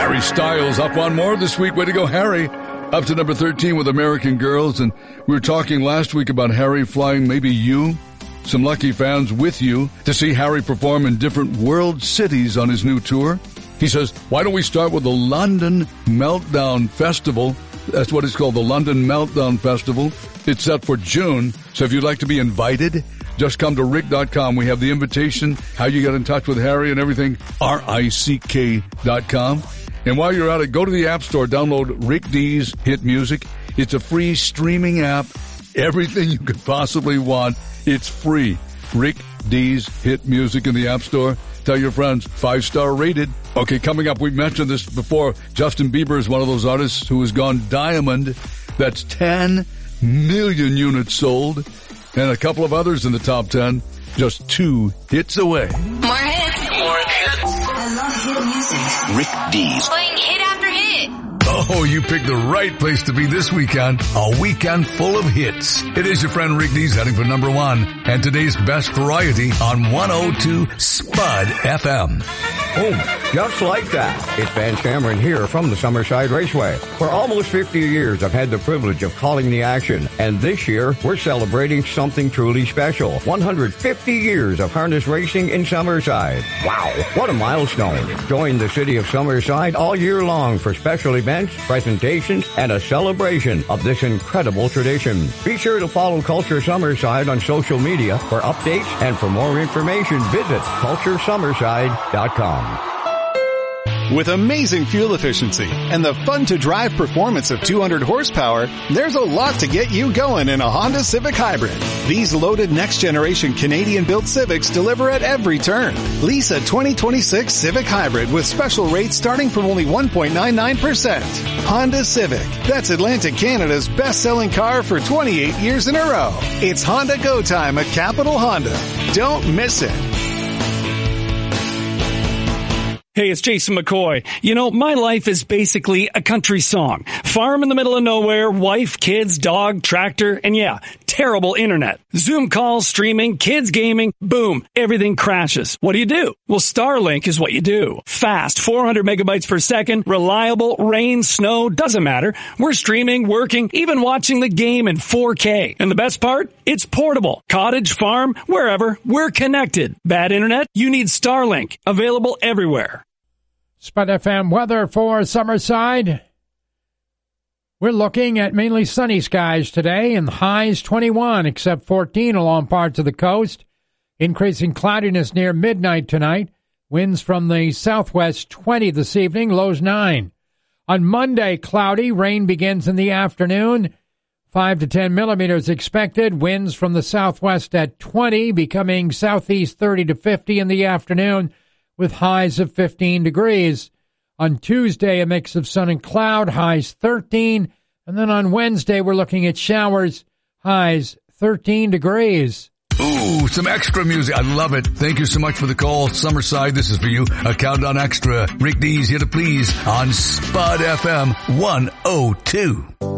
Harry Styles up on more this week. Way to go, Harry. Up to number 13 with American Girls. And we were talking last week about Harry flying maybe you, some lucky fans with you, to see Harry perform in different world cities on his new tour. He says, why don't we start with the London Meltdown Festival? That's what it's called, the London Meltdown Festival. It's set for June. So if you'd like to be invited, just come to rick.com. We have the invitation, how you get in touch with Harry and everything, RICK.com. And while you're at it, go to the App Store, download Rick D's Hit Music. It's a free streaming app. Everything you could possibly want, it's free. Rick D's Hit Music in the App Store. Tell your friends, 5-star rated. Okay, coming up, we mentioned this before. Justin Bieber is one of those artists who has gone diamond. That's 10 million units sold. And a couple of others in the top 10, just 2 hits away. More hits. More hits. I love hit music. Rick D's. Playing hit after hit. Oh, you picked the right place to be this weekend. A weekend full of hits. It is your friend Rick D's heading for number 1. And today's best variety on 102 Spud FM. Boom, just like that. It's Van Cameron here from the Summerside Raceway. For almost 50 years, I've had the privilege of calling the action. And this year, we're celebrating something truly special. 150 years of harness racing in Summerside. Wow, what a milestone. Join the city of Summerside all year long for special events, presentations, and a celebration of this incredible tradition. Be sure to follow Culture Summerside on social media for updates, and for more information, visit culturesummerside.com. With amazing fuel efficiency and the fun-to-drive performance of 200 horsepower, there's a lot to get you going in a Honda Civic Hybrid. These loaded next-generation Canadian-built Civics deliver at every turn. Lease a 2026 Civic Hybrid with special rates starting from only 1.99%. Honda Civic. That's Atlantic Canada's best-selling car for 28 years in a row. It's Honda Go Time at Capital Honda. Don't miss it. Hey, it's Jason McCoy. You know, my life is basically a country song. Farm in the middle of nowhere, wife, kids, dog, tractor, and yeah, terrible internet. Zoom calls, streaming, kids gaming, boom, everything crashes. What do? Well, Starlink is what you do. Fast, 400 megabytes per second, reliable, rain, snow, doesn't matter. We're streaming, working, even watching the game in 4K. And the best part? It's portable. Cottage, farm, wherever, we're connected. Bad internet? You need Starlink. Available everywhere. Spud FM weather for Summerside. We're looking at mainly sunny skies today, and highs 21, except 14 along parts of the coast. Increasing cloudiness near midnight tonight. Winds from the southwest 20 this evening, lows 9. On Monday, cloudy. Rain begins in the afternoon. 5 to 10 millimeters expected. Winds from the southwest at 20, becoming southeast 30 to 50 in the afternoon, with highs of 15 degrees. On Tuesday, a mix of sun and cloud, highs 13. And then on Wednesday, we're looking at showers, highs 13 degrees. Ooh, some extra music. I love it. Thank you so much for the call. Summerside, this is for you. A Countdown Extra. Rick D's Here to Please on Spud FM 102.